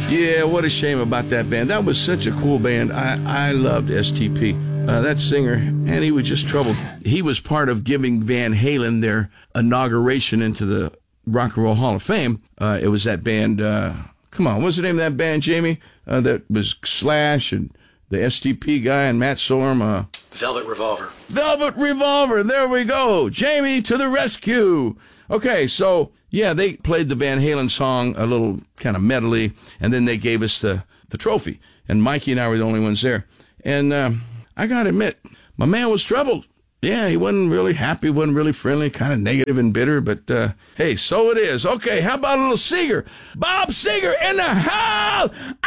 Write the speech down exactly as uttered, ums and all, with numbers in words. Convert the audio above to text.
Yeah, what a shame about that band. That was such a cool band. I, I loved S T P. Uh, that singer, and he was just troubled. He was part of giving Van Halen their inauguration into the Rock and Roll Hall of Fame. Uh, it was that band, uh, come on, what's the name of that band, Jamie? Uh, that was Slash and the S T P guy and Matt Sorum. Uh, Velvet Revolver. Velvet Revolver, there we go. Jamie to the rescue. Okay, so, yeah, they played the Van Halen song, a little kind of medley, and then they gave us the, the trophy. And Mikey and I were the only ones there. And uh, I got to admit, my man was troubled. Yeah, he wasn't really happy, wasn't really friendly, kind of negative and bitter, but uh, hey, so it is. Okay, how about a little Seeger? Bob Seger in the house!